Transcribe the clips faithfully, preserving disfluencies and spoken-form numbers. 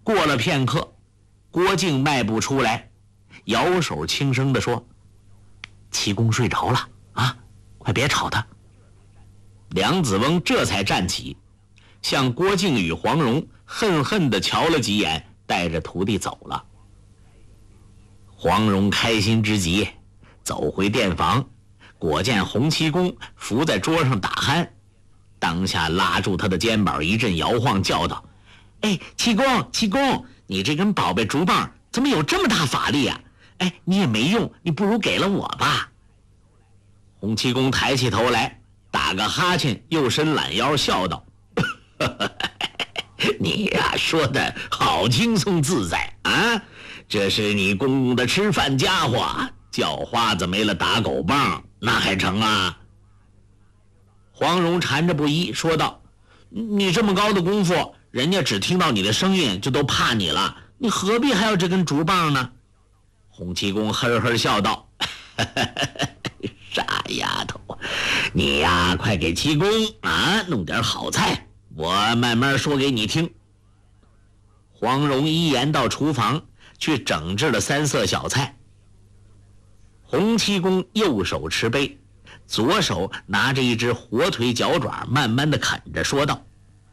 过了片刻，郭靖迈步出来，摇手轻声地说：“齐公睡着了啊，快别吵他。”梁子翁这才站起，向郭靖与黄蓉恨恨地瞧了几眼，带着徒弟走了。黄蓉开心之极，走回店房，果见洪七公伏在桌上打鼾，当下拉住他的肩膀一阵摇晃，叫道：“哎，七公，七公，你这根宝贝竹棒怎么有这么大法力啊？哎，你也没用，你不如给了我吧。”洪七公抬起头来，打个哈欠，又伸懒腰，笑道：“你呀、啊，说的好轻松自在啊！这是你公公的吃饭家伙，叫花子没了打狗棒，那还成啊？”黄蓉缠着不依，说道：“你这么高的功夫，人家只听到你的声音就都怕你了，你何必还要这根竹棒呢？”洪七公呵呵笑道：“傻丫头，你呀，快给七公啊弄点好菜，我慢慢说给你听。”黄蓉依言到厨房去整治了三色小菜。洪七公右手持杯，左手拿着一只火腿脚爪，慢慢的啃着，说道：“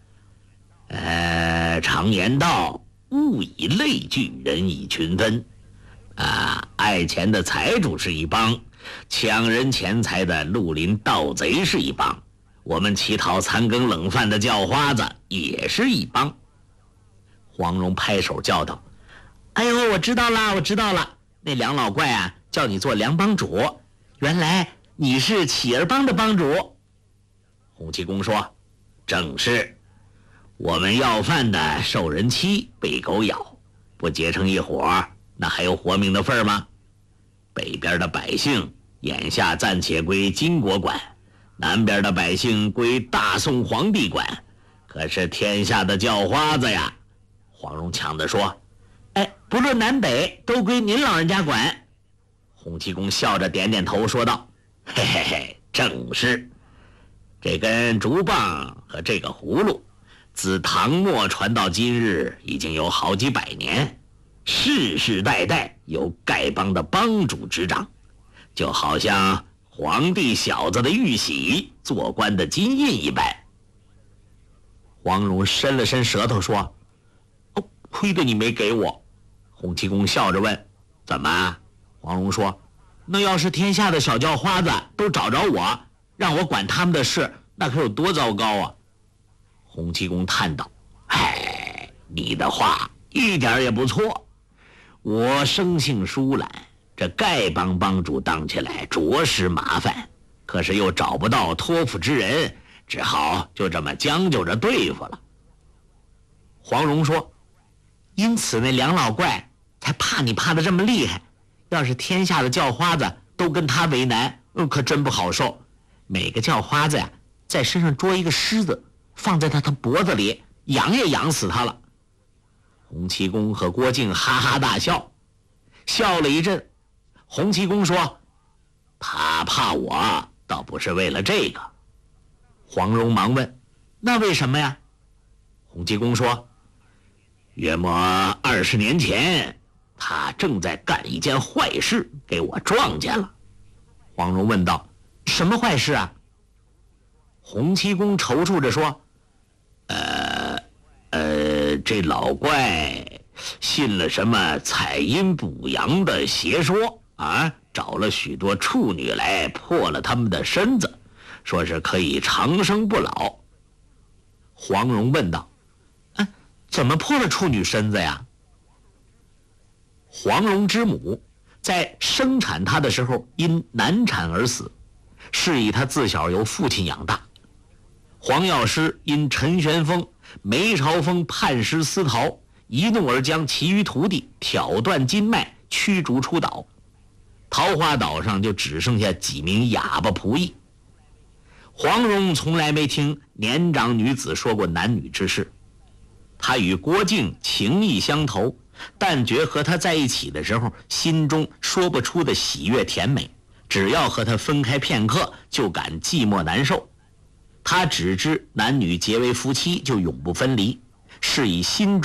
呃，常言道，物以类聚，人以群分。啊，爱钱的财主是一帮，抢人钱财的绿林盗贼是一帮，我们乞讨残羹冷饭的叫花子也是一帮。”黄蓉拍手叫道：“哎呦，我知道了，我知道了，那梁老怪啊，叫你做梁帮主，原来你是乞儿帮的帮主。”洪七公说：“正是，我们要饭的受人欺，被狗咬，不结成一伙，那还有活命的份吗？北边的百姓眼下暂且归金国管，南边的百姓归大宋皇帝管，可是天下的叫花子呀。”黄蓉抢着说：“哎，不论南北，都归您老人家管。”洪七公笑着点点头，说道：“嘿嘿嘿，正是。这根竹棒和这个葫芦，自唐末传到今日，已经有好几百年，世世代代有丐帮的帮主执掌，就好像皇帝小子的玉玺，做官的金印一般。”黄蓉伸了伸舌头说：“哦，亏得你没给我。”洪七公笑着问：“怎么？”黄蓉说：“那要是天下的小叫花子都找着我，让我管他们的事，那可有多糟糕啊！”洪七公叹道：“哎，你的话一点也不错。我生性疏懒，这丐帮帮主当起来着实麻烦，可是又找不到托付之人，只好就这么将就着对付了。”黄蓉说：“因此那梁老怪才怕你怕得这么厉害，要是天下的叫花子都跟他为难，可真不好受。每个叫花子呀，在身上捉一个狮子，放在他他脖子里，养也养死他了。”洪七公和郭靖哈哈大笑，笑了一阵。洪七公说：“他怕我，倒不是为了这个。”黄蓉忙问：“那为什么呀？”洪七公说：“约莫二十年前，他正在干一件坏事，给我撞见了。”黄蓉问道：“什么坏事啊？”洪七公踌躇着说：“呃呃，这老怪信了什么采阴补阳的邪说啊，找了许多处女来破了他们的身子，说是可以长生不老。”黄蓉问道：“啊，怎么破了处女身子呀？”黄蓉之母在生产她的时候因难产而死，是以她自小由父亲养大。黄药师因陈玄风、梅超风叛师私逃，一怒而将其余徒弟挑断筋脉，驱逐出岛。桃花岛上就只剩下几名哑巴仆役。黄蓉从来没听年长女子说过男女之事，她与郭靖情意相投，但觉和他在一起的时候，心中说不出的喜悦甜美，只要和他分开片刻，就感寂寞难受。他只知男女结为夫妻就永不分离，是以心中